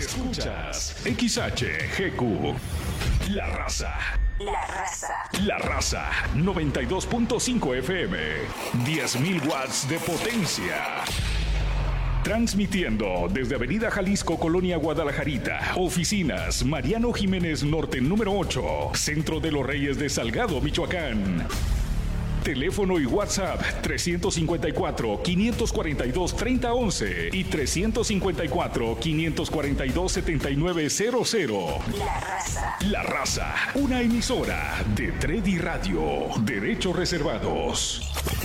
Escuchas XHGQ. La Raza. La Raza. La Raza 92.5 FM. 10.000 watts de potencia. Transmitiendo desde Avenida Jalisco, Colonia Guadalajarita. Oficinas Mariano Jiménez Norte número 8. Centro de los Reyes de Salgado, Michoacán. Teléfono y WhatsApp 354-542-3011 y 354-542-7900. La Raza. La Raza, una emisora de Tredi Radio. Derechos reservados.